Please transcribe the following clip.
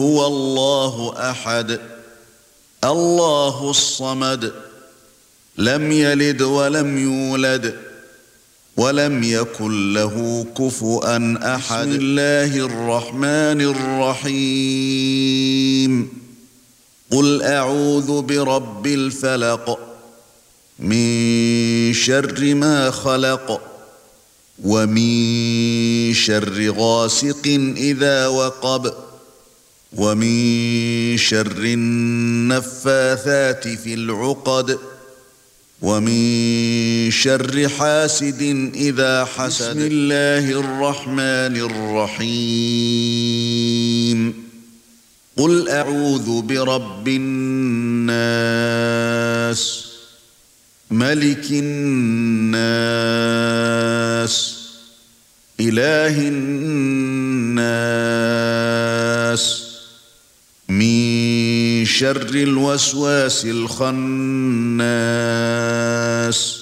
هو الله أحد الله الصمد لم يلد ولم يولد ولم يكن له كفؤا أحد. بسم الله الرحمن الرحيم. قل أعوذ برب الفلق من شر ما خلق ومن شر غاسق إذا وقب ومن شر النفاثات في العقد ومن شر حاسد إذا حسد. بسم الله الرحمن الرحيم. قل أعوذ برب الناس ملك الناس إله الناس من شر الوسواس الخناس